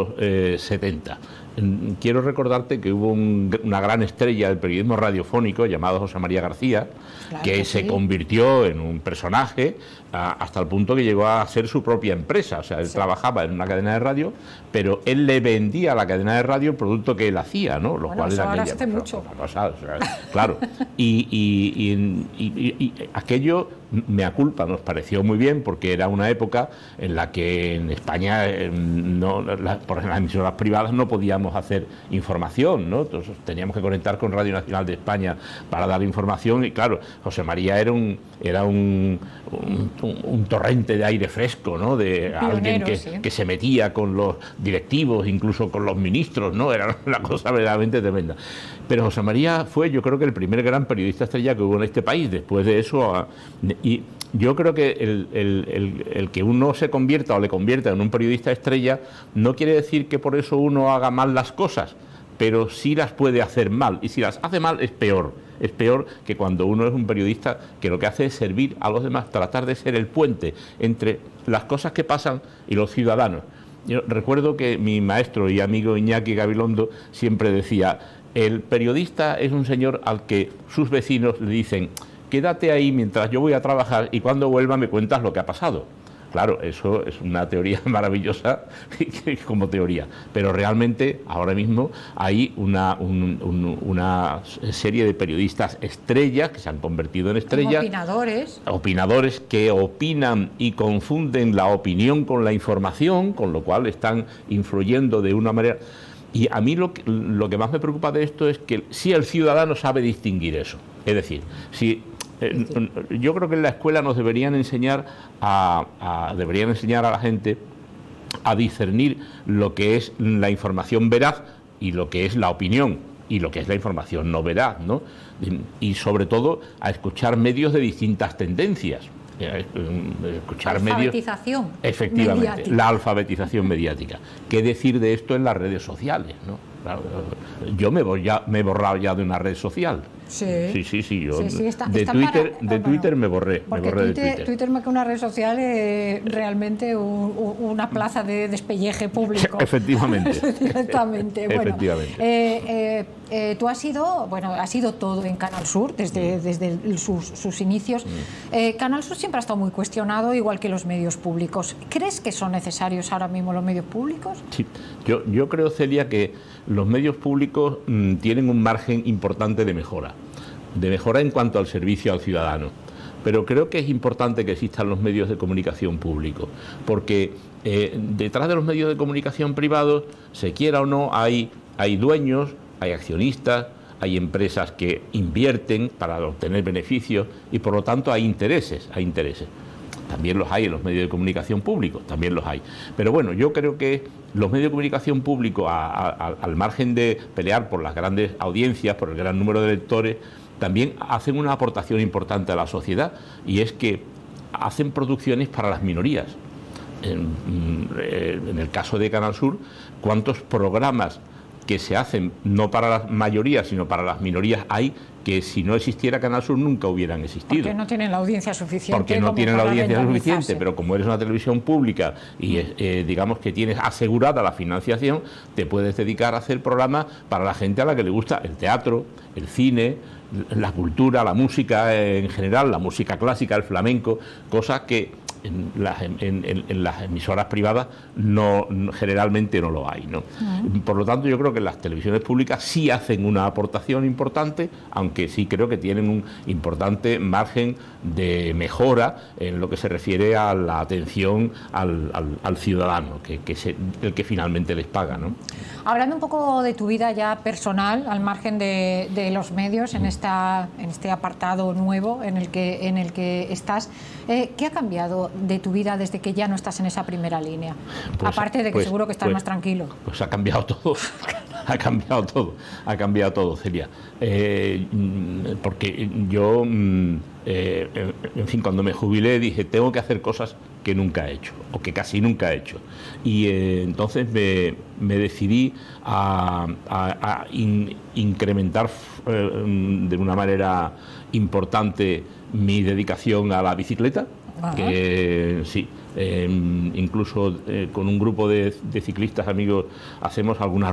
años 70. Quiero recordarte que hubo una gran estrella del periodismo radiofónico llamado José María García, claro, que se convirtió en un personaje hasta el punto que llegó a ser su propia empresa. O sea, él trabajaba en una cadena de radio, pero él le vendía a la cadena de radio el producto que él hacía, ¿no? Lo cual era ahora hace mucho. Claro. Y aquello, mea culpa, nos pareció muy bien, porque era una época en la que en España, por ejemplo, las emisoras privadas no podíamos hacer información, ¿no? Entonces teníamos que conectar con Radio Nacional de España para dar información, y claro, José María era un torrente de aire fresco, ¿no? De alguien que se metía con los directivos, incluso con los ministros, ¿no? Era una cosa verdaderamente tremenda. Pero José María fue, yo creo que el primer gran periodista estrella que hubo en este país. Después de eso, y yo creo que el que uno se convierta o le convierta en un periodista estrella no quiere decir que por eso uno haga mal las cosas, pero sí las puede hacer mal, y si las hace mal es peor. Es peor que cuando uno es un periodista que lo que hace es servir a los demás, tratar de ser el puente entre las cosas que pasan y los ciudadanos. Yo recuerdo que mi maestro y amigo Iñaki Gabilondo siempre decía: el periodista es un señor al que sus vecinos le dicen: quédate ahí mientras yo voy a trabajar y cuando vuelva me cuentas lo que ha pasado. Claro, eso es una teoría maravillosa como teoría, pero realmente ahora mismo hay una serie de periodistas estrellas que se han convertido en estrellas. Opinadores que opinan y confunden la opinión con la información, con lo cual están influyendo de una manera. Y a mí lo que más me preocupa de esto es que si el ciudadano sabe distinguir eso. Es decir, yo creo que en la escuela nos deberían enseñar a la gente a discernir lo que es la información veraz y lo que es la opinión y lo que es la información no veraz, ¿no? Y sobre todo a escuchar medios de distintas tendencias. Escuchar alfabetización medios, efectivamente, mediática. La alfabetización mediática. ¿Qué decir de esto en las redes sociales, ¿no? Claro, yo me he borrado ya de una red social. Sí, yo de Twitter me borré. Porque Twitter más que una red social es realmente una plaza de despelleje público. Efectivamente. Directamente. Bueno, tú has sido todo en Canal Sur desde sus inicios. Canal Sur siempre ha estado muy cuestionado, igual que los medios públicos. ¿Crees que son necesarios ahora mismo los medios públicos? Sí, yo creo, Celia, que los medios públicos tienen un margen importante de mejora en cuanto al servicio al ciudadano. Pero creo que es importante que existan los medios de comunicación públicos, porque detrás de los medios de comunicación privados, se quiera o no, hay dueños, hay accionistas, hay empresas que invierten para obtener beneficios y por lo tanto hay intereses. También los hay en los medios de comunicación públicos, también los hay. Pero bueno, yo creo que los medios de comunicación públicos, al margen de pelear por las grandes audiencias, por el gran número de lectores, también hacen una aportación importante a la sociedad, y es que hacen producciones para las minorías. En el caso de Canal Sur, ¿cuántos programas que se hacen no para las mayorías, sino para las minorías hay, que si no existiera Canal Sur nunca hubieran existido? Porque no tienen la audiencia suficiente. Porque no tienen la audiencia suficiente, pero como eres una televisión pública y digamos que tienes asegurada la financiación, te puedes dedicar a hacer programas para la gente a la que le gusta el teatro, el cine, la cultura, la música en general, la música clásica, el flamenco, cosas que en las emisoras privadas generalmente no lo hay, ¿no? Por lo tanto, yo creo que las televisiones públicas sí hacen una aportación importante, aunque sí creo que tienen un importante margen de mejora en lo que se refiere a la atención al ciudadano, que es el que finalmente les paga, ¿no? Hablando un poco de tu vida ya personal, al margen de los medios, en este apartado nuevo en el que estás, ¿qué ha cambiado de tu vida desde que ya no estás en esa primera línea? Aparte de que seguro que estás más tranquilo. Pues ha cambiado todo. Ha cambiado todo, Celia. Porque yo, en fin, cuando me jubilé dije, tengo que hacer cosas que nunca he hecho, o que casi nunca he hecho. Y entonces me decidí a incrementar de una manera importante mi dedicación a la bicicleta. Sí, incluso con un grupo de ciclistas amigos hacemos algunas